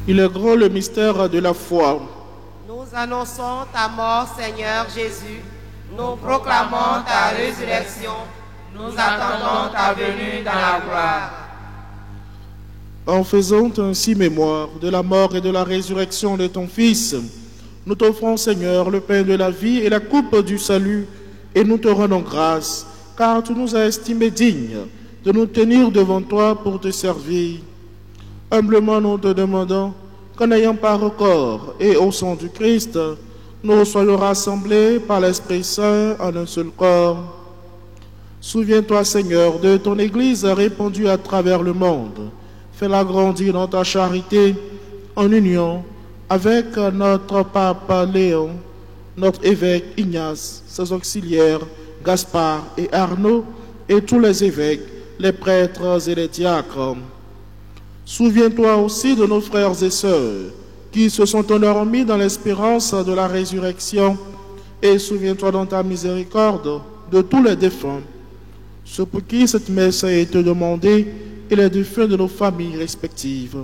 Il est grand le mystère de la foi. Nous annonçons ta mort, Seigneur Jésus. Nous proclamons ta résurrection. Nous attendons ta venue dans la gloire. En faisant ainsi mémoire de la mort et de la résurrection de ton Fils, nous t'offrons, Seigneur, le pain de la vie et la coupe du salut, et nous te rendons grâce, car tu nous as estimés dignes de nous tenir devant toi pour te servir. Humblement, nous te demandons qu'en ayant part au corps et au sang du Christ, nous soyons rassemblés par l'Esprit Saint en un seul corps. Souviens-toi, Seigneur, de ton Église répandue à travers le monde. Fais-la grandir dans ta charité, en union avec notre pape Léon, notre évêque Ignace, ses auxiliaires Gaspard et Arnaud, et tous les évêques, les prêtres et les diacres. Souviens-toi aussi de nos frères et sœurs qui se sont endormis dans l'espérance de la résurrection, et souviens-toi dans ta miséricorde de tous les défunts, ceux pour qui cette messe a été demandée, et les défunts de nos familles respectives.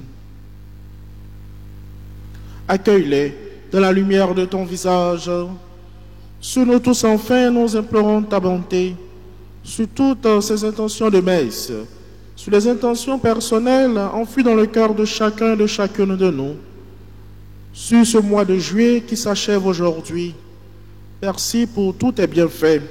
Accueille-les dans la lumière de ton visage. Sur nous tous enfin, nous implorons ta bonté, sur toutes ces intentions de messe, sur les intentions personnelles enfouies dans le cœur de chacun et de chacune de nous, sur ce mois de juillet qui s'achève aujourd'hui. Merci pour tous tes bienfaits.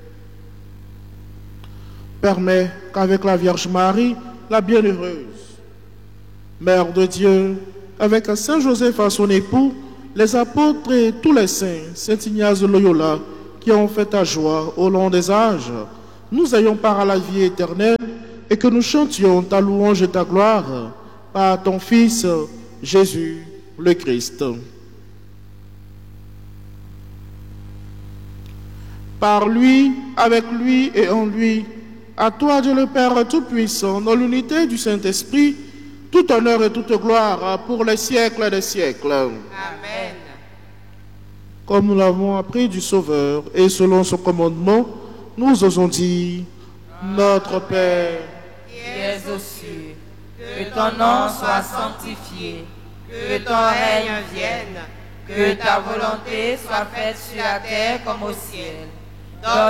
Permets qu'avec la Vierge Marie, la bienheureuse, Mère de Dieu, avec Saint Joseph à son époux, les apôtres et tous les saints, Saint Ignace de Loyola, qui ont fait ta joie au long des âges, nous ayons part à la vie éternelle et que nous chantions ta louange et ta gloire par ton Fils, Jésus le Christ. Par lui, avec lui et en lui, à toi, Dieu le Père Tout-Puissant, dans l'unité du Saint-Esprit, tout honneur et toute gloire pour les siècles des siècles. Amen. Comme nous l'avons appris du Sauveur et selon son commandement, nous osons dire, Notre Père, qui es aux cieux, que ton nom soit sanctifié, que ton règne vienne, que ta volonté soit faite sur la terre comme au ciel.